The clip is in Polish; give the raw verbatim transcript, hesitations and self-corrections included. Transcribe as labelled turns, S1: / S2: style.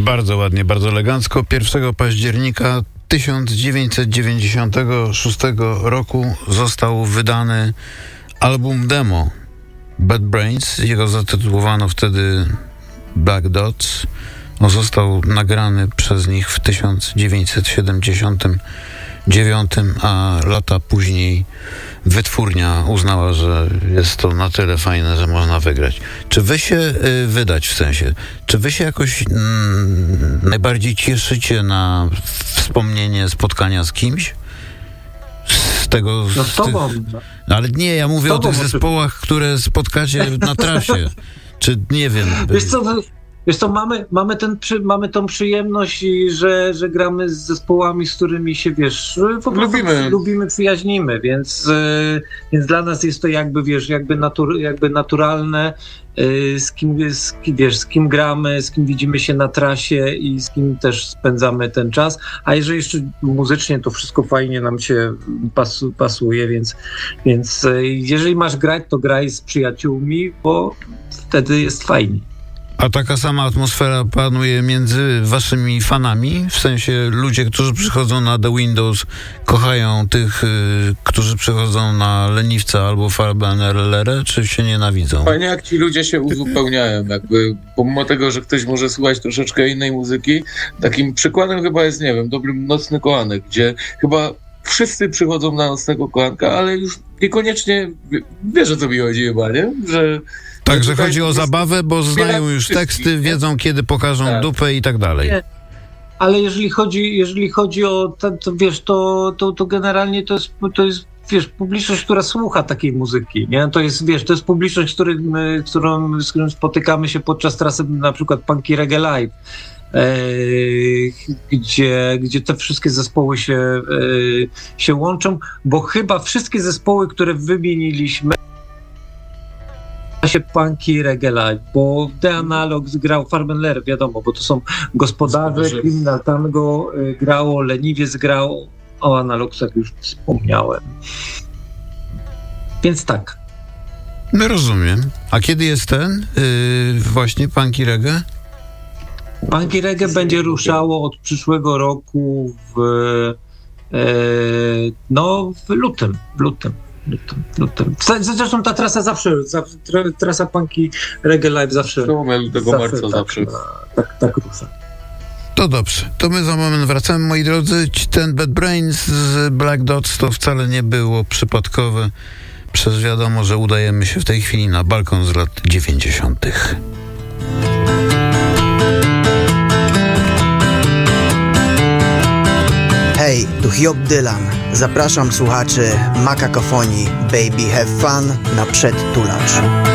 S1: Bardzo ładnie, bardzo elegancko. pierwszego października tysiąc dziewięćset dziewięćdziesiątego szóstego roku został wydany album demo Bad Brains. Jego zatytułowano wtedy Black Dots. On został nagrany przez nich w tysiąc dziewięćset siedemdziesiątym dziewiątym, a lata później wytwórnia uznała, że jest to na tyle fajne, że można wygrać. Czy wy się y, wydać w sensie? Czy wy się jakoś mm, najbardziej cieszycie na wspomnienie spotkania z kimś? Z tego...
S2: No z tobą.
S1: Tych, ale nie, ja mówię o tych zespołach, które spotkacie na trasie. Czy nie wiem...
S2: Wiesz co, Wiesz co, mamy, mamy, ten, przy, mamy tą przyjemność, i że, że gramy z zespołami, z którymi się, wiesz, po prostu lubimy, lubimy przyjaźnimy, więc, yy, więc dla nas jest to jakby, wiesz, jakby, natur, jakby naturalne, yy, z kim, z, wiesz, z kim gramy, z kim widzimy się na trasie i z kim też spędzamy ten czas, a jeżeli jeszcze muzycznie, to wszystko fajnie nam się pasu, pasuje, więc, więc yy, jeżeli masz grać, to graj z przyjaciółmi, bo wtedy jest fajnie.
S1: A taka sama atmosfera panuje między waszymi fanami? W sensie ludzie, którzy przychodzą na The Windows, kochają tych, y, którzy przychodzą na Leniwca albo Farbę N L R, czy się nienawidzą?
S3: Fajnie, jak ci ludzie się uzupełniają, jakby pomimo tego, że ktoś może słuchać troszeczkę innej muzyki. Takim przykładem chyba jest, nie wiem, dobrym Nocny Kochanek, gdzie chyba wszyscy przychodzą na Nocnego Kochanka, ale już niekoniecznie wiesz, o co mi chodzi chyba, nie? Że
S1: tak, że chodzi o zabawę, bo znają już teksty, wiedzą, kiedy pokażą tak. dupę i tak dalej. Nie.
S2: Ale jeżeli chodzi, jeżeli chodzi o, to, to wiesz, to, to, to generalnie to jest, to jest, wiesz, publiczność, która słucha takiej muzyki, nie? To jest, wiesz, to jest publiczność, którym, którą, z którą spotykamy się podczas trasy, na przykład Punky Reggae Live, e, gdzie, gdzie te wszystkie zespoły się, e, się łączą, bo chyba wszystkie zespoły, które wymieniliśmy, się Punky Reggae Live, bo The Analogs grał Farben Ler, wiadomo, bo to są gospodarze, Criminal Tango y, grało, Leniwiec grał, o Analogsach już wspomniałem. Więc tak.
S1: No rozumiem. A kiedy jest ten yy, właśnie Punky Reggae?
S2: Punky Reggae będzie ruszało od przyszłego roku w yy, no w lutym, w lutym. Lutym, lutym. Zresztą ta trasa zawsze, zawsze trasa Punky Reggae Live zawsze
S3: tego zawsze, marca tak, zawsze
S2: tak, tak rusza.
S1: To dobrze, to my za moment wracamy, moi drodzy. Ten Bad Brains z Black Dots to wcale nie było przypadkowe. Przecież wiadomo, że udajemy się w tej chwili na balkon z lat dziewięćdziesiątych.
S4: Hej, tu Hiob Dylan. Zapraszam słuchaczy Makakofonii Baby Have Fun na przedtulacz.